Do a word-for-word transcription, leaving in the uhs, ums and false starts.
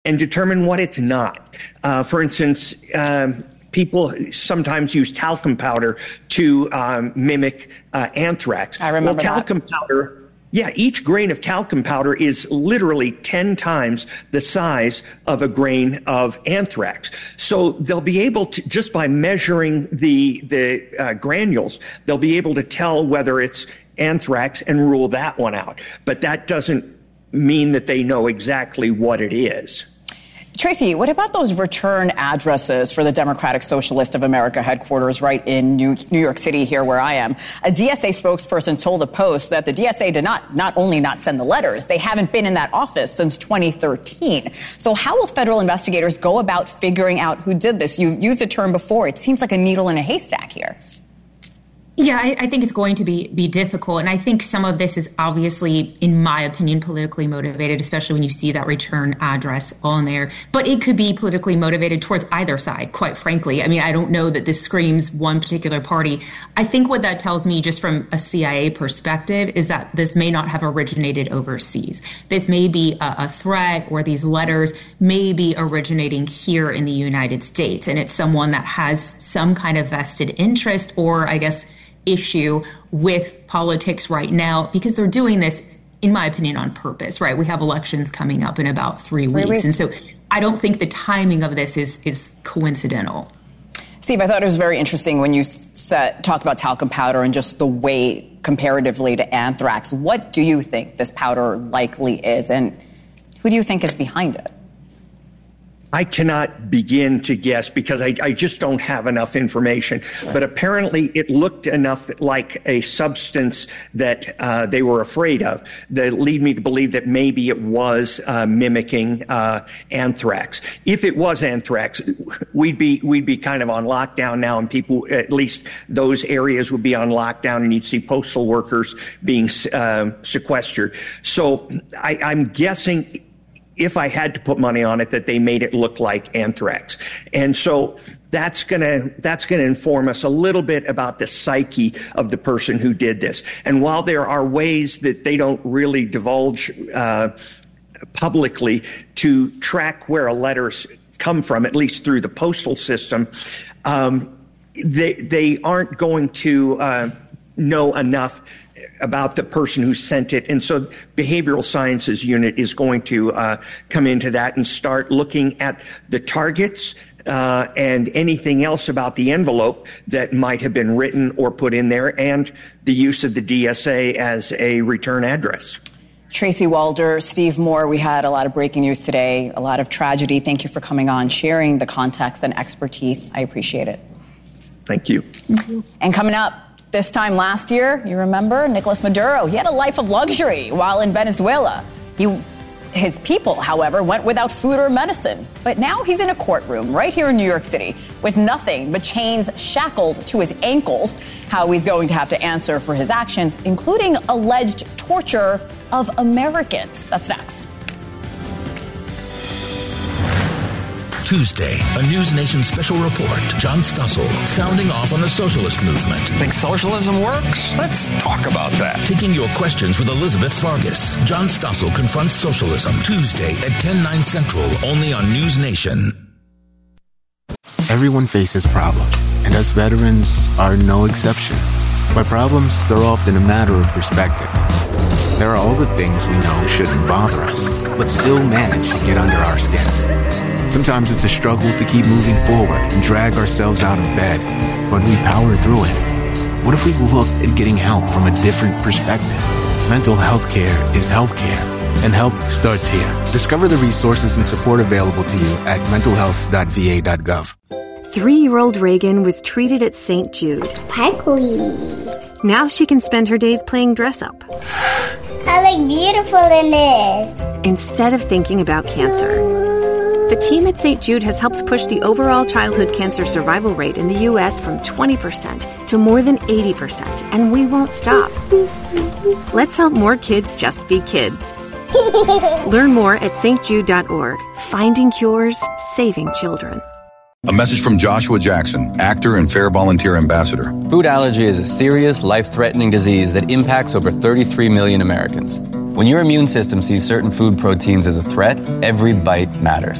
and determine what it's not. Uh, for instance, um, people sometimes use talcum powder to um, mimic uh, anthrax. I remember well, talcum that. powder. Yeah, each grain of talcum powder is literally ten times the size of a grain of anthrax. So they'll be able to, just by measuring the the uh, granules, they'll be able to tell whether it's anthrax and rule that one out. But that doesn't mean that they know exactly what it is. Tracy, what about those return addresses for the Democratic Socialist of America headquarters right in New, New York City, here where I am? A D S A spokesperson told the Post that the D S A did not not only not send the letters, they haven't been in that office since twenty thirteen. So how will federal investigators go about figuring out who did this? You've used a term before. It seems like a needle in a haystack here. Yeah, I, I think it's going to be be difficult. And I think some of this is obviously, in my opinion, politically motivated, especially when you see that return address on there. But it could be politically motivated towards either side, quite frankly. I mean, I don't know that this screams one particular party. I think what that tells me, just from a C I A perspective, is that this may not have originated overseas. This may be a, a threat, or these letters may be originating here in the United States. And it's someone that has some kind of vested interest, or I guess issue with politics right now, because they're doing this, in my opinion, on purpose, right? We have elections coming up in about three, three weeks. weeks. And so I don't think the timing of this is, is coincidental. Steve, I thought it was very interesting when you said, talked about talcum powder and just the weight comparatively to anthrax. What do you think this powder likely is, and who do you think is behind it? I cannot begin to guess because I, I just don't have enough information. But apparently it looked enough like a substance that uh, they were afraid of that lead me to believe that maybe it was uh, mimicking uh, anthrax. If it was anthrax, we'd be we'd be kind of on lockdown now, and people, at least those areas, would be on lockdown, and you'd see postal workers being uh, sequestered. So I, I'm guessing, if I had to put money on it, that they made it look like anthrax. And so that's gonna, that's gonna inform us a little bit about the psyche of the person who did this. And while there are ways that they don't really divulge uh, publicly to track where a letter's come from, at least through the postal system, um, they, they aren't going to uh, know enough about the person who sent it. And so behavioral sciences unit is going to uh, come into that and start looking at the targets uh, and anything else about the envelope that might have been written or put in there, and the use of the D S A as a return address. Tracy Walder, Steve Moore, we had a lot of breaking news today, a lot of tragedy. Thank you for coming on, sharing the context and expertise. I appreciate it. Thank you. Mm-hmm. And coming up, this time last year, you remember, Nicolas Maduro, he had a life of luxury while in Venezuela. He, his people, however, went without food or medicine. But now he's in a courtroom right here in New York City with nothing but chains shackled to his ankles. How he's going to have to answer for his actions, including alleged torture of Americans. That's next. Tuesday, a News Nation special report. John Stossel sounding off on the socialist movement. Think socialism works? Let's talk about that. Taking your questions with Elizabeth Fargus. John Stossel confronts socialism. Tuesday at ten, nine Central, only on News Nation. Everyone faces problems, and us veterans are no exception. But problems, they're often a matter of perspective. There are all the things we know shouldn't bother us, but still manage to get under our skin. Sometimes it's a struggle to keep moving forward and drag ourselves out of bed, but we power through it. What if we looked at getting help from a different perspective? Mental health care is health care, and help starts here. Discover the resources and support available to you at mental health dot v a dot gov. Three-year-old Reagan was treated at Saint Jude. Parkley. Now she can spend her days playing dress-up. I look beautiful in this. Instead of thinking about cancer. The team at Saint Jude has helped push the overall childhood cancer survival rate in the U S from twenty percent to more than eighty percent, and we won't stop. Let's help more kids just be kids. Learn more at s t jude dot org. Finding cures, saving children. A message from Joshua Jackson, actor and Fair Volunteer Ambassador. Food allergy is a serious, life-threatening disease that impacts over thirty-three million Americans. When your immune system sees certain food proteins as a threat, every bite matters.